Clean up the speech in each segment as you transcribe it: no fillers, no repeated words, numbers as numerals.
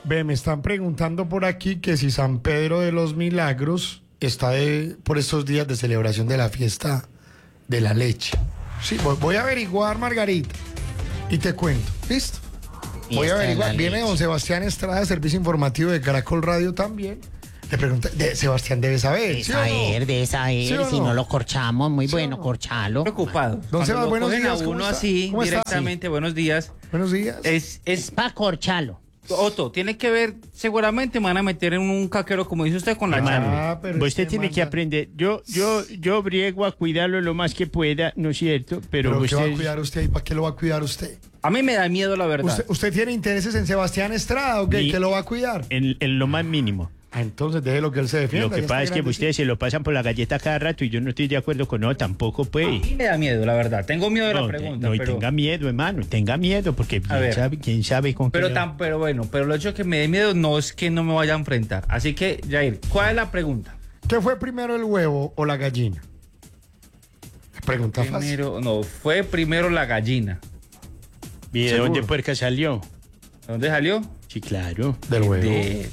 Ve, me están preguntando por aquí que si San Pedro de los Milagros está por estos días de celebración de la fiesta de la leche. Sí, voy a averiguar, Margarita, y te cuento. ¿Listo? Voy a averiguar. Viene don Sebastián Estrada, Servicio Informativo de Caracol Radio también. Le pregunta, Sebastián debe saber. Debe saber, ¿Sí o no? si no lo corchamos, muy ¿Sí bueno, o no? corchalo. Preocupado. Don Sebas, buenos cogen días. a ¿Cómo uno está? así, ¿Cómo está? directamente, buenos días. Buenos días. Es Pa' corchalo. Otto, tiene que ver, seguramente me van a meter en un caquero, como dice usted, con la charla. pero Usted tiene que aprender. Yo briego a cuidarlo lo más que pueda, ¿no es cierto? ¿Pero qué va a usted... cuidar usted ahí? ¿Para qué lo va a cuidar usted? A mí me da miedo, la verdad. ¿Usted tiene intereses en Sebastián Estrada o qué? Ni- ¿Que lo va a cuidar? En lo más mínimo. Entonces déjelo que él se defienda. Lo que ya pasa es está que grandecito. ustedes se lo pasan por la galleta cada rato y yo no estoy de acuerdo con no, tampoco A pues. mí me da miedo, la verdad. Tengo miedo de la No, pregunta, no, y pero... tenga miedo, hermano, tenga miedo, porque A ver. quién sabe con qué. Pero bueno, pero lo hecho de que me dé miedo no es que no me vaya a enfrentar. Así que, Jair, ¿cuál es la pregunta? ¿Qué fue primero, el huevo o la gallina? Pregunta fácil. Primero, no, fue primero la gallina. ¿Y de seguro. dónde puerca salió? ¿De dónde salió? Sí, claro. Del huevo.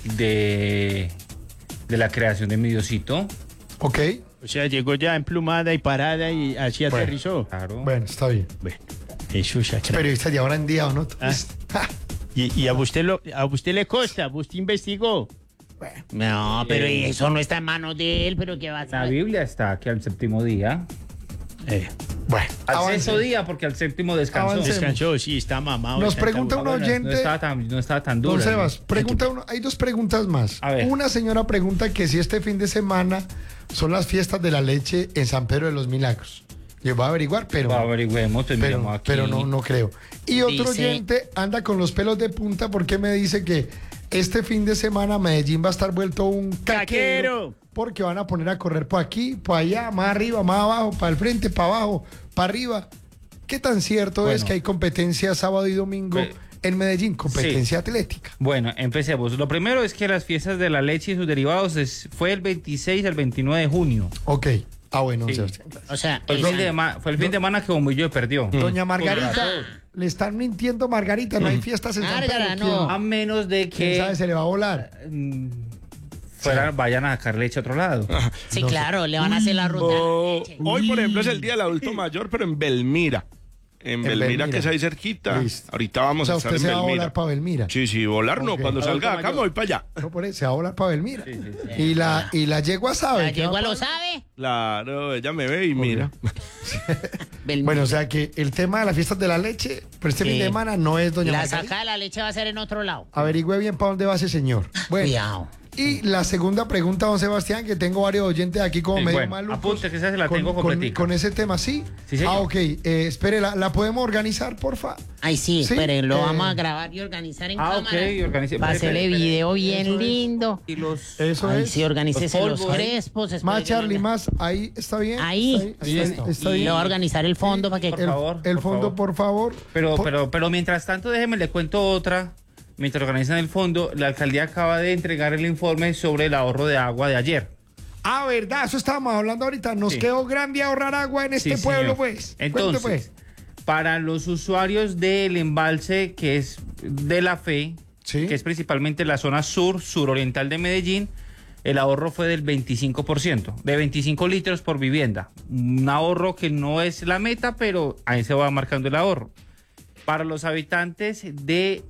De la creación de mi Diosito. Ok. O sea, llegó ya emplumada y parada y así Bueno. aterrizó. Claro. Bueno, está bien. Bueno, eso ya claro. Periodista de ahora en día, ¿o no? Ah. Y a usted le consta, usted investigó. No, pero eso no está en manos de él, pero ¿qué va a La saber? Biblia está aquí al séptimo día. Bueno, Al avance. sexto día, porque al séptimo descansó. Avance. Descansó, sí, está mamado. Nos está pregunta bueno. un oyente. No estaba tan duro. Don Sebas, pregunta uno, hay dos preguntas más. A ver. Una señora pregunta que si este fin de semana son las fiestas de la leche en San Pedro de los Milagros. Yo voy a averiguar, pero, Averigüemos, pues miramos aquí. pero no creo. Y otro Dice- oyente anda con los pelos de punta porque me dice que este fin de semana Medellín va a estar vuelto un caquero. ¡Caquero! Porque van a poner a correr por aquí, por allá, más arriba, más abajo, para el frente, para abajo, para arriba. ¿Qué tan cierto es Bueno. que hay competencia sábado y domingo Pues, en Medellín? Competencia atlética. Bueno, empecemos. Lo primero es que las fiestas de la leche y sus derivados fue el 26 al 29 de junio. Ok. Ah, bueno, Sí. Sebastián. O sea, Fue el fin de semana que Bombillo perdió. Doña Margarita, le están mintiendo, Margarita, no hay fiestas en San Márgara, Pedro. no. A menos de ¿Quién sabe? que Se le va a volar. vayan a sacar leche a otro lado. sí, claro, le van a hacer la ruta. Hoy, por ejemplo, es el Día del Adulto Mayor, pero en Belmira. En Belmira, Belmira. que es ahí cerquita. Listo. Ahorita vamos O sea, a estar usted en se va a Belmira. volar para Belmira. Sí, volar no. Ok. Cuando salga de acá mayor. me voy para allá. No, por eso, se va a volar para Belmira. Y la yegua sabe. La que va yegua pa' lo sabe. Claro, ella me ve y mira. Bueno, o sea que el tema de las fiestas de la leche, por este Sí. fin de semana no es doña La Margarita. sacada de la leche va a ser en otro lado. Averigüe bien para dónde va ese señor. Bueno, Cuidado. y la segunda pregunta, don Sebastián, que tengo varios oyentes aquí como Sí, medio bueno, malucos. apunte que esa se la tengo con completica. con ese tema, ¿sí? Sí, señor. Ah, ok. Espere, ¿la podemos organizar, porfa? Ay, sí, Sí, esperen, lo eh, vamos a grabar y organizar en Ah, cámara. ok, organice- Para hacerle espere, video Eso bien es. lindo. Y los... Eso Ay, es. sí, organícese Los los polvos, crespos. espere Más, que Charlie, venga. más. Ahí, ¿está bien? Ahí. Está Y bien. le va a organizar el fondo para que... Por favor. El fondo, por favor. Pero mientras tanto, déjeme le cuento otra. Mientras organizan el fondo, la alcaldía acaba de entregar el informe sobre el ahorro de agua de ayer. Ah, verdad, eso estábamos hablando ahorita. Nos Sí. quedó grande ahorrar agua en este Sí, pueblo, señor. pues. Entonces, Cuente, para los usuarios del embalse que es de la Fe, Sí. que es principalmente la zona suroriental de Medellín, el ahorro fue del 25%, de 25 litros por vivienda. Un ahorro que no es la meta, pero ahí se va marcando el ahorro. Para los habitantes de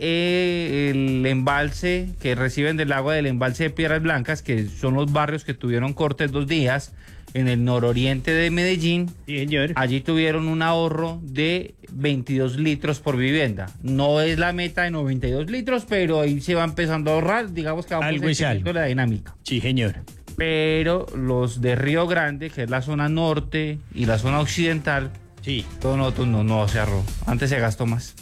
el embalse que reciben del agua del embalse de Piedras Blancas, que son los barrios que tuvieron cortes 2 días en el nororiente de Medellín, Sí, señor. allí tuvieron un ahorro de 22 litros por vivienda. No es la meta de 92 litros, pero ahí se va empezando a ahorrar. Digamos que vamos Algo es entendiendo algo. la dinámica. Sí, señor. Pero los de Río Grande, que es la zona norte y la zona occidental, Sí. todos nosotros no se ahorró. Antes se gastó más.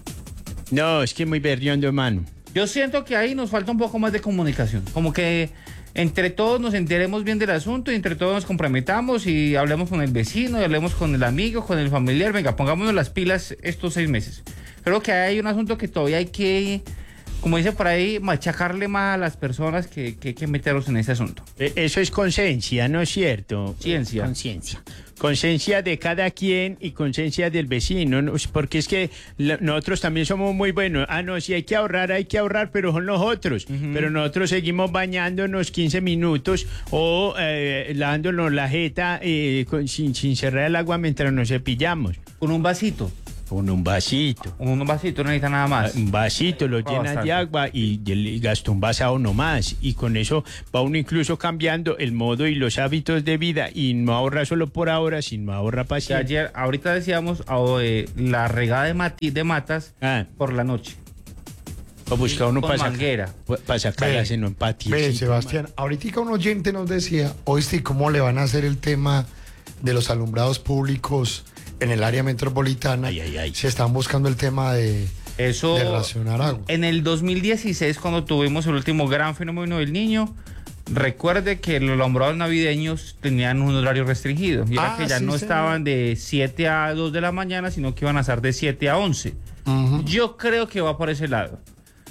No, es que muy berriondo, hermano. Yo siento que ahí nos falta un poco más de comunicación. Como que entre todos nos enteremos bien del asunto y entre todos nos comprometamos y hablemos con el vecino, y hablemos con el amigo, con el familiar. Venga, pongámonos las pilas estos 6 meses. Creo que hay un asunto que todavía hay que, como dice por ahí, machacarle más a las personas que hay que meterlos en ese asunto. Eso es conciencia, ¿no es cierto? Ciencia. Conciencia. conciencia de cada quien y conciencia del vecino, ¿no? Porque es que nosotros también somos muy buenos. Ah, no, si hay que ahorrar, pero son los otros. Pero nosotros seguimos bañándonos 15 minutos o lavándonos la jeta sin cerrar el agua mientras nos cepillamos. Con un vasito. Con un vasito. Un vasito, no necesita nada más. Un vasito lo llena bastante. de agua y le gasta un vasado nomás. Y con eso va uno incluso cambiando el modo y los hábitos de vida. Y no ahorra solo por ahora, sino ahorra para Que siempre. ayer, ahorita decíamos la regada de matas Ah. por la noche. Para buscar uno con manguera. para sacarlas en empatía. Ve, Sebastián, ahorita un oyente nos decía, oíste, ¿cómo le van a hacer el tema de los alumbrados públicos en el área metropolitana? Ay. Se están buscando el tema de Eso, racionar agua. en el 2016, cuando tuvimos el último gran fenómeno del niño, recuerde que los alumbrados navideños tenían un horario restringido. Y era que ya sí, no señor. estaban de 7 a 2 de la mañana, sino que iban a estar de 7 a 11. Ujú. Yo creo que va por ese lado.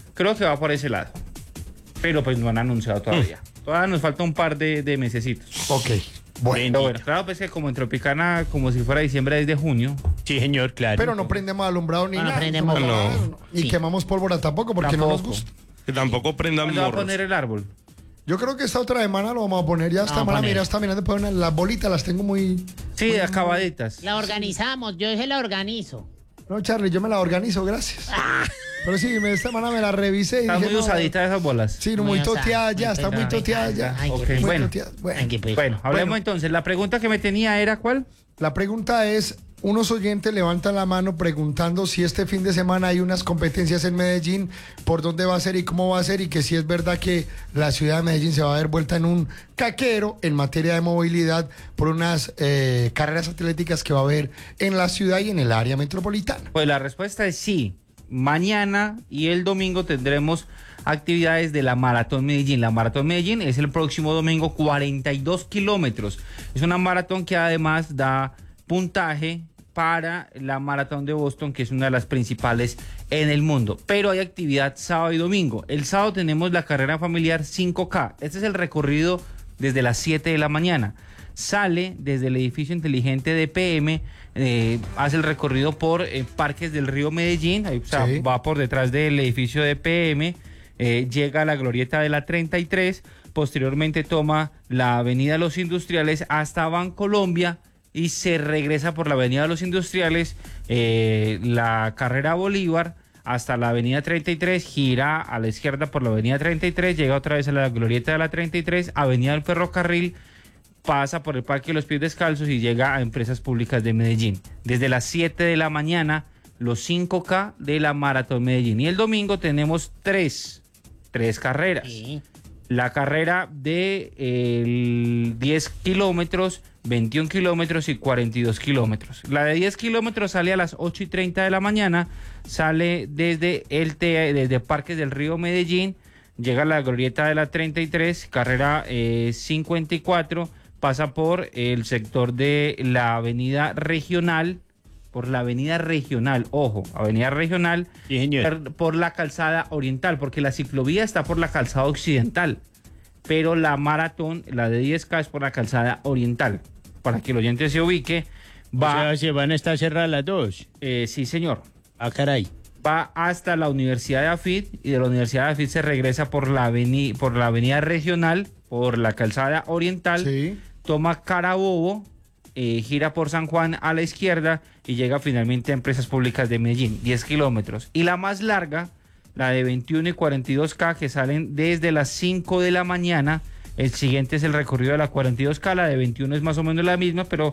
Pero pues no han anunciado todavía. Todavía nos falta un par de mesecitos. Ok, bueno. Pero bueno, claro, pues que como en Tropicana, como si fuera diciembre desde junio. Sí, señor, claro. Pero no prendemos alumbrado ni No nada. prendemos No. Ni Sí. quemamos pólvora tampoco porque no nos Tampoco. gusta. Que tampoco prendan ¿Cuándo va a morros. poner el árbol? Yo creo que esta otra semana lo vamos a poner. Ya está Vamos a mala, poner. mira, está mirando por las bolitas, las tengo muy... Sí, acabaditas. La organizamos, yo dije la organizo. No, Charlie, yo me la organizo, gracias. Pero sí, esta semana me la revisé y Están dije, muy no, usaditas esas bolas. Sí, no, muy usada, toteada ya, está muy toteada ya. Ay, Ok, qué Muy bueno. toteada. Bueno. Ay, qué pues. Bueno, hablemos Bueno. entonces. La pregunta que me tenía era ¿cuál? La pregunta es, unos oyentes levantan la mano preguntando si este fin de semana hay unas competencias en Medellín, por dónde va a ser y cómo va a ser, y que si es verdad que la ciudad de Medellín se va a ver vuelta en un caquero en materia de movilidad por unas carreras atléticas que va a haber en la ciudad y en el área metropolitana. Pues la respuesta es sí. Mañana y el domingo tendremos actividades de la Maratón Medellín. La Maratón Medellín es el próximo domingo, 42 kilómetros. Es una maratón que además da puntaje para la Maratón de Boston, que es una de las principales en el mundo. Pero hay actividad sábado y domingo. El sábado tenemos la carrera familiar 5K. Este es el recorrido desde las 7 de la mañana. Sale desde el edificio inteligente de PM, hace el recorrido por Parques del Río Medellín, ahí, o sea, Sí. va por detrás del edificio de PM, llega a la glorieta de la 33, posteriormente toma la avenida Los Industriales hasta Bancolombia y se regresa por la avenida Los Industriales, la carrera Bolívar hasta la avenida 33, gira a la izquierda por la avenida 33, llega otra vez a la glorieta de la 33, avenida del Ferrocarril, pasa por el Parque de los Pies Descalzos y llega a Empresas Públicas de Medellín. Desde las 7 de la mañana, los 5K de la Maratón Medellín. Y el domingo tenemos tres carreras. Sí. La carrera de 10 kilómetros, 21 kilómetros y 42 kilómetros. La de 10 kilómetros sale a las 8:30 de la mañana, sale desde desde Parques del Río Medellín, llega a la glorieta de la 33, carrera 54, pasa por el sector de la avenida regional, ojo, avenida regional, Sí, señor. por la calzada oriental, porque la ciclovía está por la calzada occidental, pero la maratón, la de 10K, es por la calzada oriental. Para que el oyente se ubique, O va, sea, se van a estar cerradas las dos. sí señor, Ah, caray. va hasta la Universidad de Afit y de la Universidad de Afit se regresa por la avenida regional, por la calzada oriental, Sí. toma Carabobo, gira por San Juan a la izquierda y llega finalmente a Empresas Públicas de Medellín, 10 kilómetros. Y la más larga, la de 21 y 42K, que salen desde las 5 de la mañana. El siguiente es el recorrido de la 42K, la de 21 es más o menos la misma, pero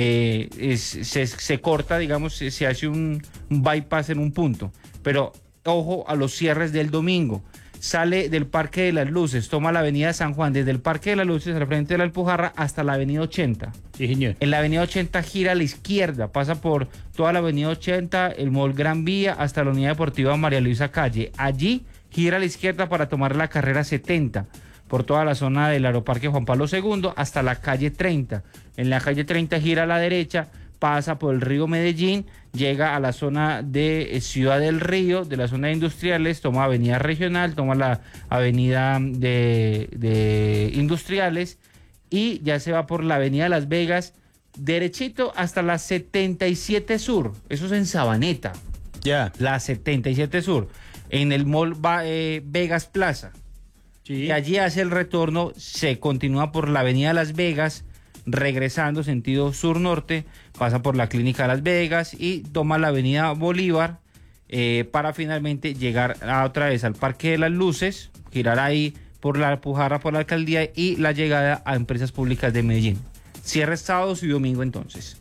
se corta, digamos, se hace un bypass en un punto. Pero ojo a los cierres del domingo. Sale del Parque de las Luces, toma la avenida San Juan, desde el Parque de las Luces al frente de la Alpujarra hasta la avenida 80. Sí, señor. En la avenida 80 gira a la izquierda, pasa por toda la avenida 80, el Mall Gran Vía, hasta la Unidad Deportiva María Luisa Calle. Allí gira a la izquierda para tomar la carrera 70, por toda la zona del Aeroparque Juan Pablo II hasta la calle 30. En la calle 30 gira a la derecha, pasa por el río Medellín, llega a la zona de Ciudad del Río, de la zona de industriales, toma avenida regional, toma la avenida de industriales y ya se va por la avenida Las Vegas derechito hasta la 77 Sur. Eso es en Sabaneta. Ya. La 77 Sur. En el Mall Vegas Plaza. Sí. Y allí hace el retorno, se continúa por la avenida Las Vegas, regresando sentido sur-norte, pasa por la Clínica Las Vegas y toma la avenida Bolívar para finalmente llegar otra vez al Parque de las Luces, girar ahí por la Pujarra, por la alcaldía y la llegada a Empresas Públicas de Medellín. Cierre sábados y domingo entonces.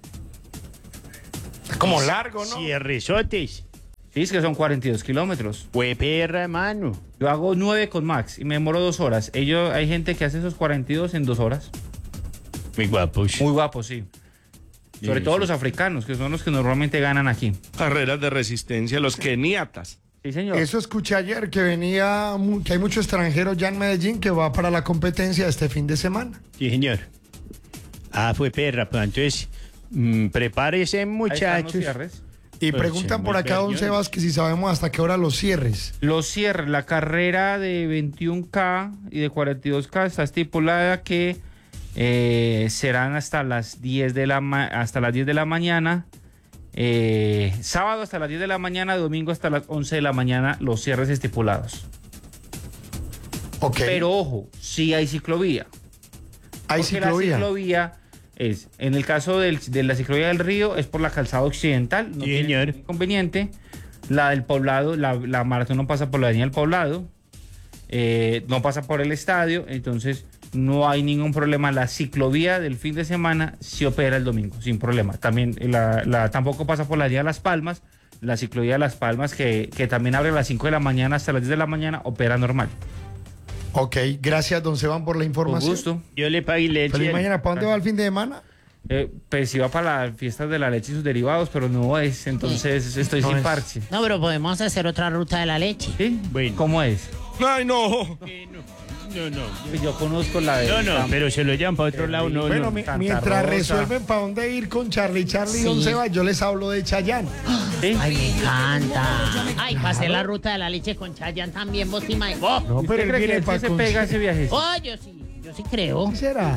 Es como largo, ¿no? Cierresotes. Sí, es que son 42 kilómetros. Hue perra, mano. Yo hago 9 con Max y me demoro 2 horas. Hay gente que hace esos 42 en 2 horas. Muy guapos. Muy guapos, sí. Sobre todo los africanos, que son los que normalmente ganan aquí. Carreras de resistencia, los keniatas. Sí, señor. Eso escuché ayer, que que hay mucho extranjero ya en Medellín que va para la competencia este fin de semana. Sí, señor. Fue perra, pues entonces prepárese, Ahí están los muchachos. cierres. Y Pues preguntan sí, por muy acá, don cañón. Sebas, que si sabemos hasta qué hora los cierres. Los cierres, la carrera de 21K y de 42K está estipulada que serán hasta las 10 de la mañana, sábado hasta las 10 de la mañana, domingo hasta las 11 de la mañana, los cierres estipulados. Ok. Pero ojo, sí hay ciclovía. hay Porque ciclovía. la ciclovía es, en el caso de la ciclovía del río, es por la calzada occidental, no Sí, tiene señor. ningún inconveniente. La del Poblado, la maratón no pasa por la avenida del Poblado, no pasa por el estadio, entonces no hay ningún problema. La ciclovía del fin de semana sí opera el domingo, sin problema. También tampoco pasa por la avenida Las Palmas. La ciclovía de Las Palmas, que también abre a las 5 de la mañana hasta las 10 de la mañana, opera normal. Ok, gracias, don Seban, por la Con información. gusto. Yo le pagué leche. Feliz mañana. ¿Para dónde va el fin de semana? Pues iba para las fiestas de la leche y sus derivados, pero no es, entonces estoy No sin es. parche. No, pero podemos hacer otra ruta de la leche. ¿Sí? Bueno. ¿Cómo es? Ay, no. No, Yo conozco la de... pero se lo llevan para otro lado, no, Bueno, no. Santa mientras Rosa. resuelven para dónde ir con Charlie y don Sí. Sebas, yo les hablo de Chayanne. ¿Sí? Ay, me encanta. Ay, pasé la ruta de la leche con Chayanne también, vos te imaginas. Oh, No, ¿Usted pero él cree que viene él para sí se pega ese viaje? oh, yo sí creo. ¿Qué será?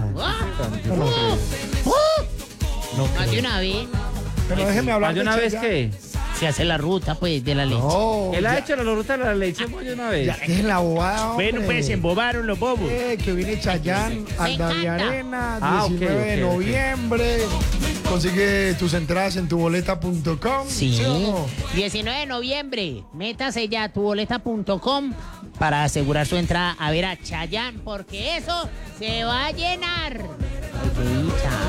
Más de una vez Pero déjeme hablar ¿Más de una vez Chayanne. qué? se hace la ruta, pues, de la leche. No, Él ha ya, hecho la ruta de la leche más de una vez. ya, dejen la bobada, Bueno, hombre. pues se embobaron los bobos. Que viene Chayanne al Me Davi encanta. Arena, Ah, ok, 19 de ok, ok. noviembre. Consigue tus entradas en tuboleta.com. Sí, o no? 19 de noviembre. Métase ya a tuboleta.com para asegurar su entrada a ver a Chayanne, porque eso se va a llenar. Ay, qué dicha.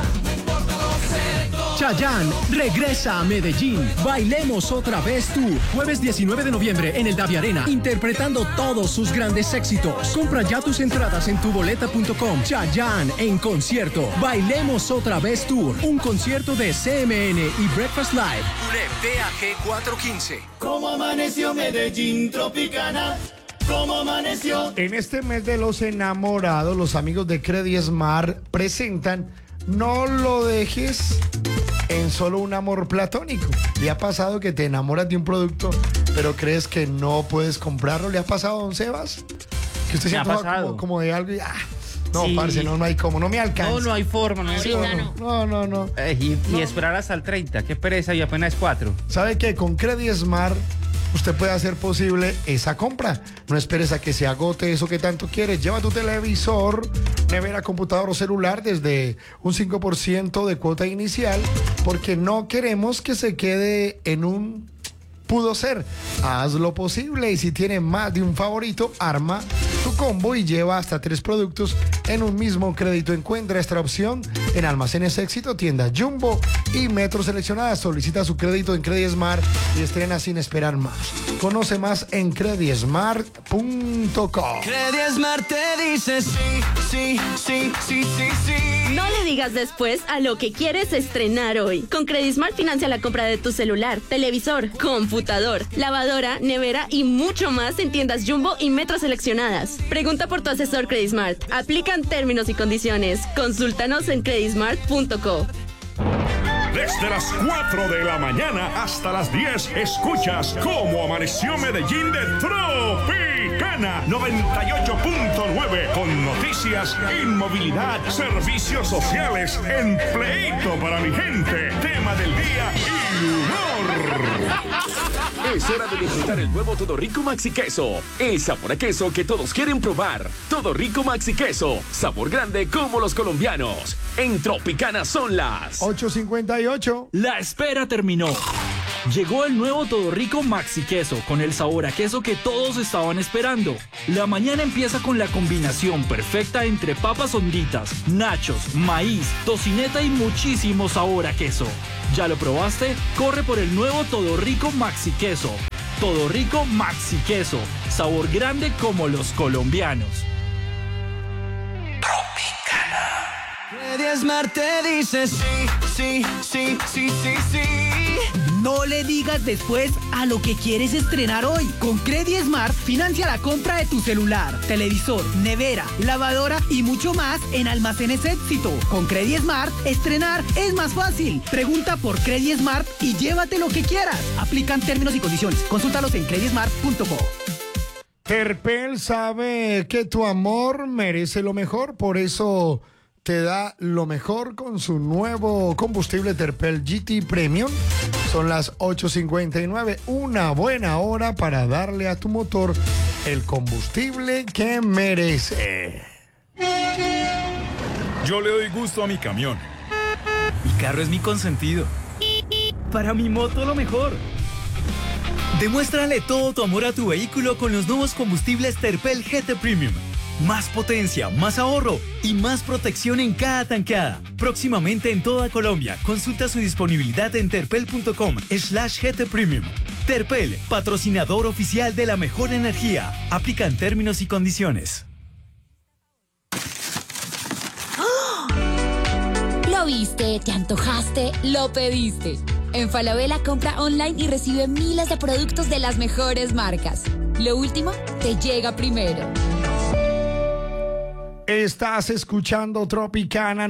Chayanne regresa a Medellín. Bailemos otra vez tú. Jueves 19 de noviembre en el Davi Arena, interpretando todos sus grandes éxitos. Compra ya tus entradas en tuboleta.com. Chayanne en concierto. Bailemos otra vez tour. Un concierto de CMN y Breakfast Live. UNEP PAG 415. ¿Cómo amaneció Medellín Tropicana? ¿Cómo amaneció? En este mes de los enamorados, los amigos de Credit Smart presentan No lo dejes en solo un amor platónico. ¿Le ha pasado que te enamoras de un producto, pero crees que no puedes comprarlo? ¿Le ha pasado, don Sebas? Que usted se Me ha antoja pasado. como de algo y no, Sí. parce, no hay como, no me alcanza. No hay forma. No hay ¿Sí o Ahorita no? No. Y esperar hasta el 30, qué pereza, y apenas 4. ¿Sabe qué? Con Credit Smart usted puede hacer posible esa compra. No esperes a que se agote eso que tanto quieres. Lleva tu televisor, nevera, computador o celular desde un 5% de cuota inicial, porque no queremos que se quede en un pudo ser. Haz lo posible, y si tiene más de un favorito, arma tu combo y lleva hasta 3 productos en un mismo crédito. Encuentra esta opción en Almacenes Éxito, tienda Jumbo y Metro seleccionadas. Solicita su crédito en Credit Smart y estrena sin esperar más. Conoce más en creditsmart.com. Credit Smart te dice sí. No le digas después a lo que quieres estrenar hoy. Con Credismart financia la compra de tu celular, televisor, computador, lavadora, nevera y mucho más en tiendas Jumbo y Metro seleccionadas. Pregunta por tu asesor Credismart. Aplican términos y condiciones. Consúltanos en credismart.co. Desde las 4 de la mañana hasta las 10 escuchas Cómo Amaneció Medellín de Tropicana. Tropicana 98.9 con noticias, inmovilidad, servicios sociales, empleito para mi gente, tema del día y humor. Es hora de disfrutar el nuevo Todo Rico Maxi Queso. El sabor a queso que todos quieren probar. Todo Rico Maxi Queso. Sabor grande como los colombianos. En Tropicana son las 8:58. La espera terminó. Llegó el nuevo Todo Rico Maxi Queso con el sabor a queso que todos estaban esperando. La mañana empieza con la combinación perfecta entre papas honditas, nachos, maíz, tocineta y muchísimo sabor a queso. ¿Ya lo probaste? Corre por el nuevo Todo Rico Maxi Queso. Todo Rico Maxi Queso. Sabor grande como los colombianos. Credismart te dice sí, sí, sí, sí, sí, sí. No le digas después a lo que quieres estrenar hoy. Con Credismart financia la compra de tu celular, televisor, nevera, lavadora y mucho más en Almacenes Éxito. Con Credismart, estrenar es más fácil. Pregunta por Credismart y llévate lo que quieras. Aplican términos y condiciones. Consúltalos en credismart.co. Terpel sabe que tu amor merece lo mejor, por eso te da lo mejor con su nuevo combustible Terpel GT Premium. Son las 8:59, una buena hora para darle a tu motor el combustible que merece. Yo le doy gusto a mi camión. Mi carro es mi consentido. Para mi moto lo mejor. Demuéstrale todo tu amor a tu vehículo con los nuevos combustibles Terpel GT Premium. Más potencia, más ahorro y más protección en cada tanqueada. Próximamente en toda Colombia. Consulta su disponibilidad en terpel.com/GT Premium. Terpel, patrocinador oficial de la mejor energía. Aplican términos y condiciones. Lo viste, te antojaste, lo pediste. En Falabella compra online y recibe miles de productos de las mejores marcas. Lo último te llega primero. Estás escuchando Tropicana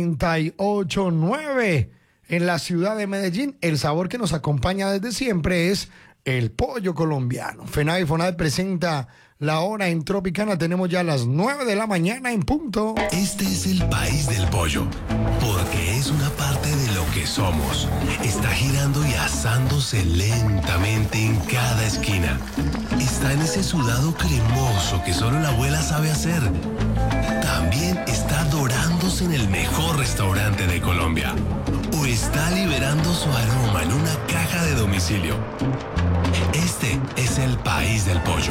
98.9 en la ciudad de Medellín. El sabor que nos acompaña desde siempre es el pollo colombiano. FENAVI FONAVE presenta la hora en Tropicana. Tenemos ya las 9 de la mañana en punto. Este es el país del pollo, porque es una parte de lo que somos. Está girando y asándose lentamente en cada esquina. Está en ese sudado cremoso que solo la abuela sabe hacer. También está dorándose en el mejor restaurante de Colombia. O está liberando su aroma en una caja de domicilio. Este es el país del pollo.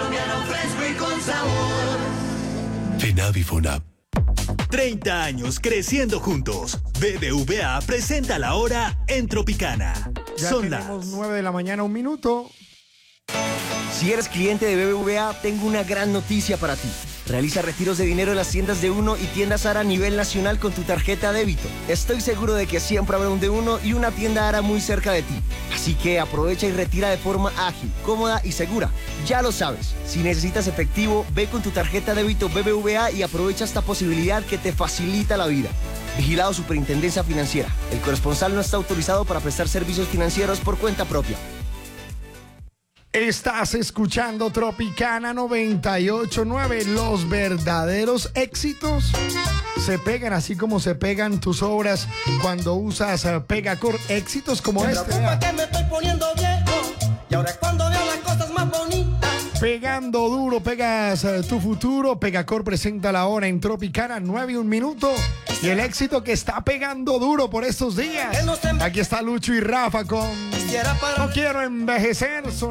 FENAVI FONAVE. 30 años creciendo juntos. BBVA presenta la hora en Tropicana. Ya Son tenemos las 9 de la mañana, 1 minuto. Si eres cliente de BBVA, tengo una gran noticia para ti. Realiza retiros de dinero en las tiendas de Uno y tiendas ARA a nivel nacional con tu tarjeta débito. Estoy seguro de que siempre habrá un de Uno y una tienda ARA muy cerca de ti. Así que aprovecha y retira de forma ágil, cómoda y segura. Ya lo sabes, si necesitas efectivo, ve con tu tarjeta débito BBVA y aprovecha esta posibilidad que te facilita la vida. Vigilado Superintendencia Financiera. El corresponsal no está autorizado para prestar servicios financieros por cuenta propia. Estás escuchando Tropicana 98.9. Los verdaderos éxitos se pegan así como se pegan tus obras cuando usas Pegacor. Éxitos como Me este. preocupa que me estoy poniendo viejo y ahora es cuando veo las cosas más bonitas. Pegando duro, pegas tu futuro. Pegacor presenta la hora en Tropicana 9:01 minuto. Y el éxito que está pegando duro por estos días. Aquí está Lucho y Rafa con No quiero envejecer.